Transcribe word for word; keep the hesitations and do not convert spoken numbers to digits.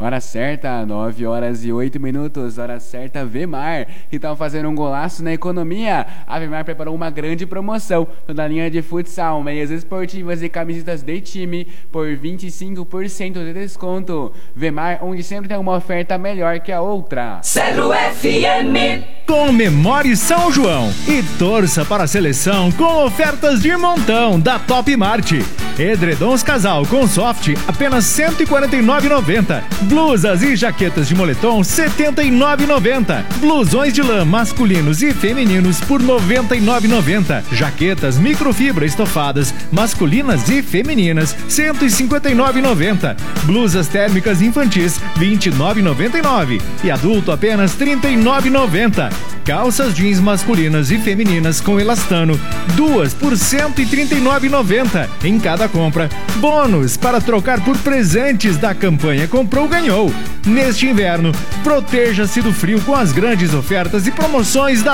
Hora certa, nove horas e oito minutos. Hora certa, Vemar, que estão fazendo um golaço na economia. A Vemar preparou uma grande promoção toda a linha de futsal, meias esportivas e camisetas de time por vinte e cinco por cento de desconto. Vemar, onde sempre tem uma oferta melhor que a outra. Zero F M. Comemore São João e torça para a seleção com ofertas de montão da Top Mart. Edredons casal com soft, apenas cento e quarenta e nove reais e noventa centavos. Blusas e jaquetas de moletom, setenta e nove reais e noventa centavos. Blusões de lã masculinos e femininos por noventa e nove reais e noventa centavos. Jaquetas microfibra estofadas masculinas e femininas, cento e cinquenta e nove reais e noventa centavos. Blusas térmicas infantis, vinte e nove reais e noventa e nove centavos. E adulto, apenas trinta e nove reais e noventa centavos. Calças jeans masculinas e femininas com elastano, duas por cento e trinta e nove reais e noventa centavos em cada compra. Bônus para trocar por presentes da campanha Comprou Ganhou. Neste inverno, proteja-se do frio com as grandes ofertas e promoções da